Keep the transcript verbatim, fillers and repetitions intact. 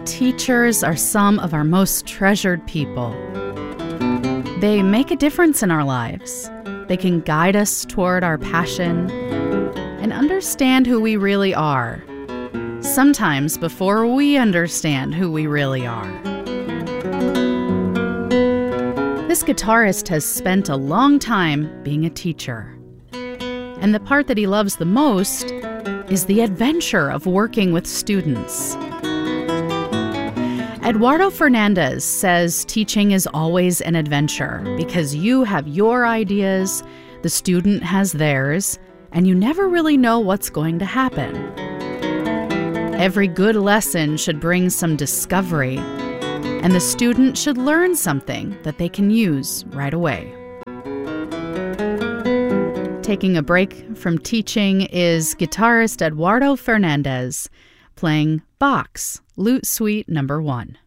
Teachers are some of our most treasured people. They make a difference in our lives. They can guide us toward our passion and understand who we really are, sometimes before we understand who we really are. This guitarist has spent a long time being a teacher. And the part that he loves the most is the adventure of working with students. Eduardo Fernandez says teaching is always an adventure because you have your ideas, the student has theirs, and you never really know what's going to happen. Every good lesson should bring some discovery, and the student should learn something that they can use right away. Taking a break from teaching is guitarist Eduardo Fernandez playing Bach's Lute Suite Number One.